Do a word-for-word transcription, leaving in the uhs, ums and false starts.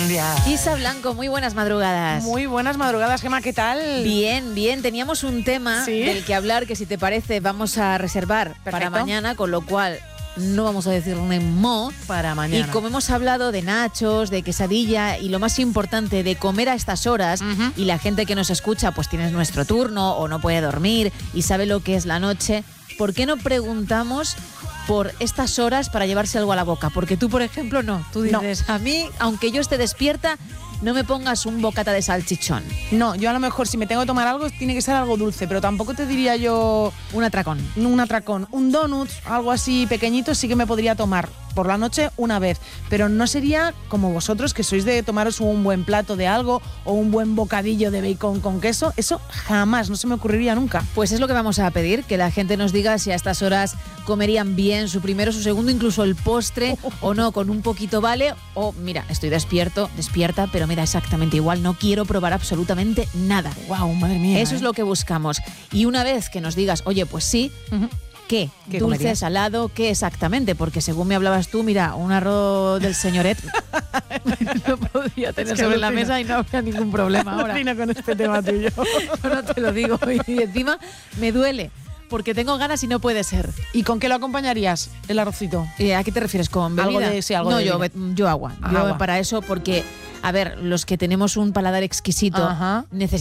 cambiar. Isa Blanco, muy buenas madrugadas. Muy buenas madrugadas, Gemma, ¿qué tal? Bien, bien. Teníamos un tema ¿Sí? del que hablar que, si te parece, vamos a reservar Perfecto. para mañana, con lo cual no vamos a decir un mo. Para mañana. Y como hemos hablado de nachos, de quesadilla y lo más importante, de comer a estas horas, Ujú. y la gente que nos escucha pues tiene nuestro turno o no puede dormir y sabe lo que es la noche, ¿por qué no preguntamos por estas horas para llevarse algo a la boca? Porque tú, por ejemplo, no. Tú No. dices, a mí, aunque yo esté despierta, no me pongas un bocata de salchichón. No, yo a lo mejor si me tengo que tomar algo tiene que ser algo dulce, pero tampoco te diría yo Un atracón. un atracón. Un donut, algo así pequeñito, sí que me podría tomar por la noche una vez, pero no sería como vosotros, que sois de tomaros un buen plato de algo o un buen bocadillo de bacon con queso. Eso jamás, no se me ocurriría nunca. Pues es lo que vamos a pedir, que la gente nos diga si a estas horas comerían bien su primero, su segundo, incluso el postre, o no, con un poquito vale, o mira, estoy despierto, despierta, pero me da exactamente igual, no quiero probar absolutamente nada. Wow, madre mía. Eso ¿eh? es lo que buscamos. Y una vez que nos digas, oye, pues sí, Ujú. ¿qué? ¿Qué ¿Dulce, comerías? salado? ¿Qué exactamente? Porque según me hablabas tú, mira, un arroz del señoret lo podía tener Es que sobre la alucino. mesa y no habría ningún problema ahora. Alucino con este tema tuyo. No te lo digo. Y encima me duele, porque tengo ganas y no puede ser. ¿Y con qué lo acompañampañarías el arrocito? Eh, ¿A qué te refieres? ¿Con bebida? Algo de- sí, algo no, de yo, bebida. yo agua. Yo Agua. para eso, porque, a ver, los que tenemos un paladar exquisito, Ajá. necesitamos